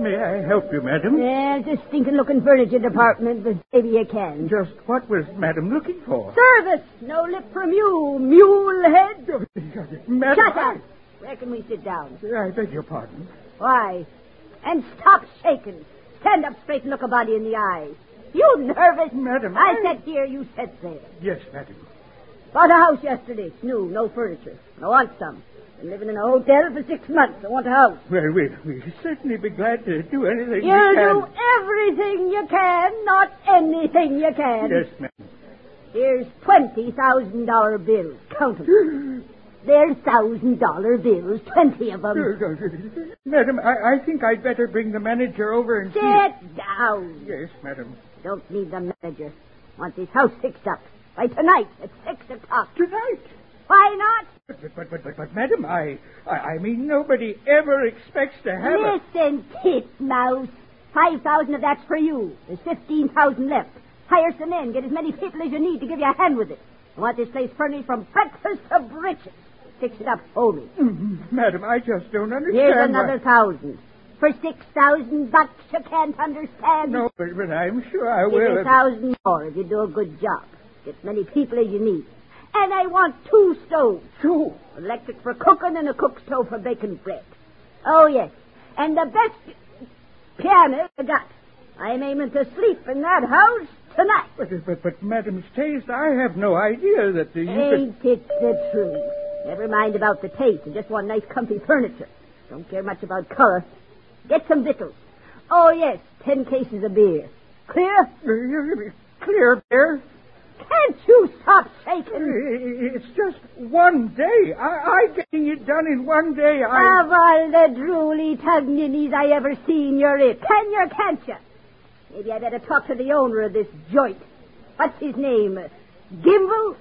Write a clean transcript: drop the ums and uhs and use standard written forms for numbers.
May I help you, madam? There's a stinking-looking furniture department, but maybe you can. Just what was madam looking for? Service! No lip from you, mule head. Madam, Shut up! Where can we sit down? I beg your pardon. Why? And stop shaking. Stand up straight and look a body in the eye. You nervous? Madam, I said here, you said there. Yes, madam. Bought a house yesterday. It's new, no furniture. I want some. Been living in a hotel for 6 months. I want a house. Well, we'll certainly be glad to do anything You'll we can. do everything you can, not anything you can. Yes, madam. Here's $20,000 bills. Count them. There's $1,000 bills, 20 of them. Madam, I think I'd better bring the manager over and Sit down. Yes, madam. Don't need the manager. Want this house fixed up. By tonight at 6 o'clock. Tonight? Why not? But, madam, I mean, nobody ever expects to have Listen, titmouse. 5,000 of that's for you. There's 15,000 left. Hire some men. Get as many people as you need to give you a hand with it. I want this place furnished from breakfast to breeches. Fix it up for me. Madam, I just don't understand. Here's another 1,000. For $6,000 you can't understand. No, but I'm sure I Give will. 1,000 more if you do a good job. Get as many people as you need. And I want 2 stoves. 2? Electric for cooking and a cook stove for baking bread. Oh, yes. And the best piano you got. I'm aiming to sleep in that house tonight. But Madam's taste, I have no idea that you Ain't it the truth? Never mind about the taste. I just want nice, comfy furniture. Don't care much about color. Get some victuals. Oh, yes, 10 cases of beer. Clear? Clear, bear? Can't you stop shaking? It's just one day. I'm getting it done in one day. Of all the drooly tug-ninnies I ever seen, you're it. Can you or can't you? Maybe I better talk to the owner of this joint. What's his name? Gimble?